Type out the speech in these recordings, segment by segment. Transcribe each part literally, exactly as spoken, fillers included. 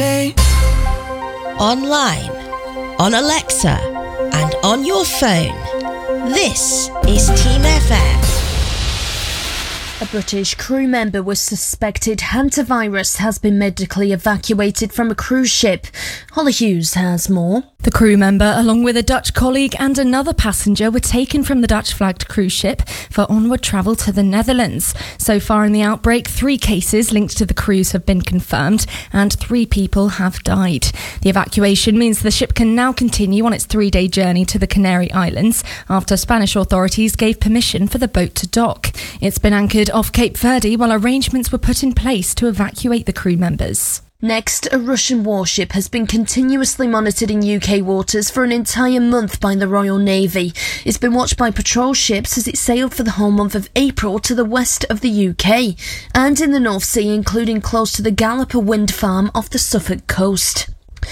me. Online, on Alexa, and on your phone. This is Team F M. A British crew member with suspected hantavirus has been medically evacuated from a cruise ship. Holly Hughes has more. The crew member, along with a Dutch colleague and another passenger, were taken from the Dutch-flagged cruise ship for onward travel to the Netherlands. So far in the outbreak, three cases linked to the cruise have been confirmed and three people have died. The evacuation means the ship can now continue on its three-day journey to the Canary Islands after Spanish authorities gave permission for the boat to dock. It's been anchored off Cape Verde while arrangements were put in place to evacuate the crew members. Next, a Russian warship has been continuously monitored in U K waters for an entire month by the Royal Navy. It's been watched by patrol ships as it sailed for the whole month of April to the west of the U K and in the North Sea, including close to the Galloper wind farm off the Suffolk coast.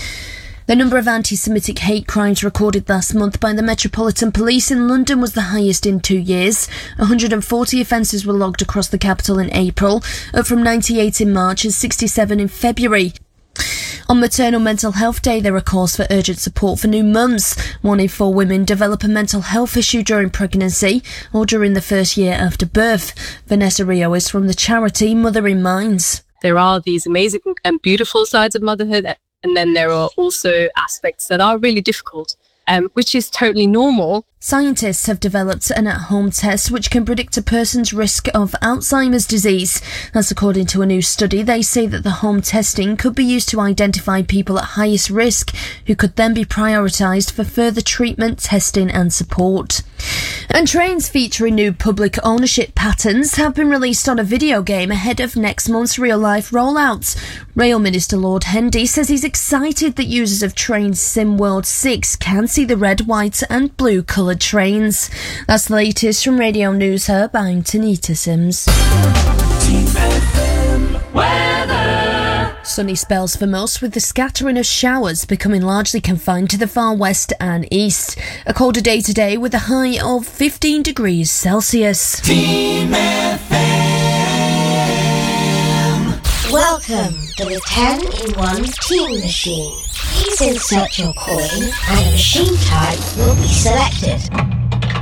The number of anti-Semitic hate crimes recorded last month by the Metropolitan Police in London was the highest in two years. one hundred forty offences were logged across the capital in April, up from ninety-eight in March and sixty-seven in February. On Maternal Mental Health Day, there are calls for urgent support for new mums. One in four women develop a mental health issue during pregnancy or during the first year after birth. Vanessa Rio is from the charity Mother in Minds. There are these amazing and beautiful sides of motherhood, and then there are also aspects that are really difficult, um, which is totally normal. Scientists have developed an at-home test which can predict a person's risk of Alzheimer's disease. That's according to a new study. They say that the home testing could be used to identify people at highest risk who could then be prioritised for further treatment, testing and support. And trains featuring new public ownership patterns have been released on a video game ahead of next month's real-life rollout. Rail Minister Lord Hendy says he's excited that users of Train SimWorld six can see the red, white and blue coloured trains. That's the latest from Radio News Hub. I'm Tanita Sims. Team F M weather. Sunny spells for most, with the scattering of showers becoming largely confined to the far west and east. A colder day today with a high of fifteen degrees Celsius. Team F M. Welcome to the ten in one Team Machine. Please insert your coin and a machine type will be selected.